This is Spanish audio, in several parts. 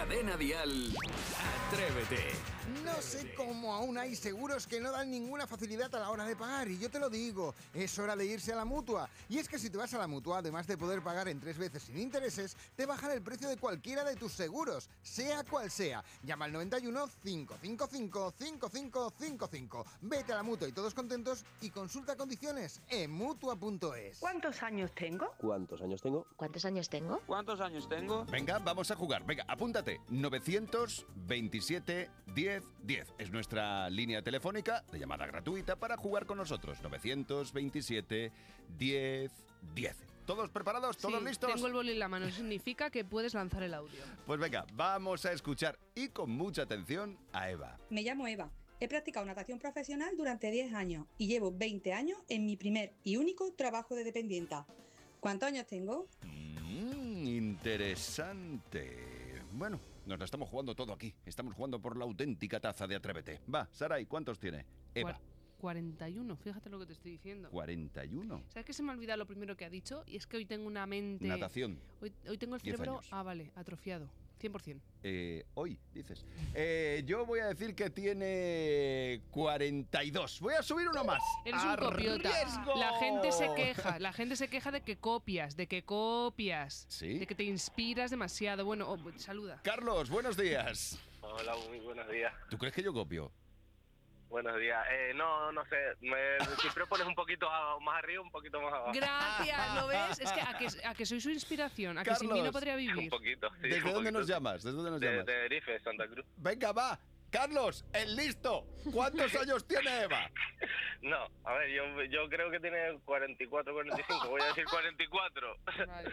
Cadena Dial, Atrévete. No sé cómo aún hay seguros que no dan ninguna facilidad a la hora de pagar, y yo te lo digo, es hora de irse a la Mutua. Y es que si te vas a la Mutua, además de poder pagar en 3 veces sin intereses, te bajan el precio de cualquiera de tus seguros, sea cual sea. Llama al 91 555 5555. Vete a la Mutua y todos contentos, y consulta condiciones en Mutua.es. ¿Cuántos años tengo? ¿Cuántos años tengo? ¿Cuántos años tengo? ¿Cuántos años tengo? Venga, vamos a jugar. Venga, apúntate. 927 10 10. Es nuestra línea telefónica de llamada gratuita para jugar con nosotros. 927 10 10. ¿Todos preparados? ¿Todos Sí, listos? Tengo el boli en la mano. Significa que puedes lanzar el audio. Pues venga, vamos a escuchar y con mucha atención a Eva. Me llamo Eva. He practicado natación profesional durante 10 años y llevo 20 años en mi primer y único trabajo de dependienta. ¿Cuántos años tengo? Interesante. Bueno, nos la estamos jugando todo aquí. Estamos jugando por la auténtica taza de Atrévete. Va, Saray, ¿cuántos tiene? Eva. 41, fíjate lo que te estoy diciendo. 41. ¿Sabes que se me ha olvidado lo primero que ha dicho? Y es que hoy tengo una mente... Natación. Hoy tengo el 10 cerebro... años. Vale, atrofiado. 100%. Hoy, dices. Yo voy a decir que tiene 42. Voy a subir uno más. Eres un copiota. ¡Arriesgo! La gente se queja de que copias, ¿Sí? de que te inspiras demasiado. Bueno, saluda. Carlos, buenos días. Hola, muy buenos días. ¿Tú crees que yo copio? Buenos días. No sé. Siempre pones un poquito más arriba, un poquito más abajo. Gracias, ¿lo ves? Es que a que soy su inspiración, a que sin mí no podría Un vivir. poquito. Sí, ¿Desde un dónde poquito. nos llamas? ¿Desde dónde nos llamas? De Tenerife, Santa Cruz. Venga, va. Carlos, el listo. ¿Cuántos años tiene Eva? No, a ver, yo creo que tiene 44, 45. Voy a decir 44. Vale.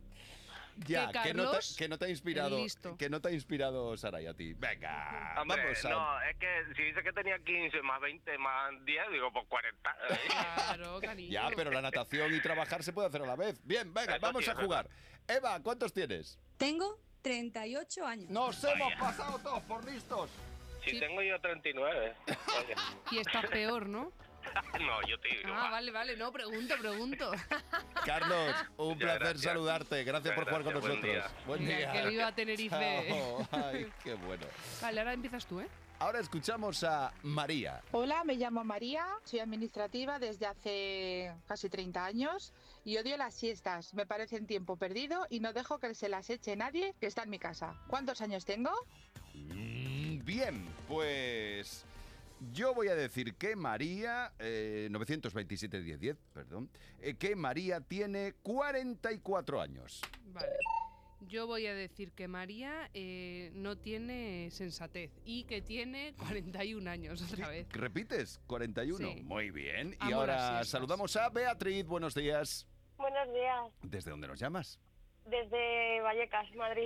Ya, Que que Carlos, no te ha inspirado, el listo. que no te ha inspirado Saray a ti. Venga, Hombre, vamos a... no, es que si dice que tenía 15, más 20, más 10, digo, pues 40. Claro, cariño. Ya, pero la natación y trabajar se puede hacer a la vez. Bien, venga, Eso vamos sí, a es jugar. Eva, ¿cuántos tienes? Tengo 38 años. Nos hemos pasado todos por listos. Si Sí. tengo yo 39. Vaya. Y estás peor, ¿no? No, yo te digo. Ah, vale, no, pregunto. Carlos, un Muchas placer gracias. saludarte. Gracias por jugar con Gracias, buen nosotros. día. Buen Venga, día. que viva Tenerife. Chao. Ay, qué bueno. Vale, ahora empiezas tú, ¿eh? Ahora escuchamos a María. Hola, me llamo María, soy administrativa desde hace casi 30 años y odio las siestas, me parecen tiempo perdido y no dejo que se las eche nadie que está en mi casa. ¿Cuántos años tengo? Bien, pues yo voy a decir que María, 927 10 10, perdón, que María tiene 44 años. Vale. Yo voy a decir que María no tiene sensatez y que tiene 41 años otra vez. ¿Repites? 41. Sí. Muy bien. Y Amo las ahora siestas. saludamos a Beatriz. Buenos días. Buenos días, ¿Desde dónde nos llamas? desde Vallecas, Madrid.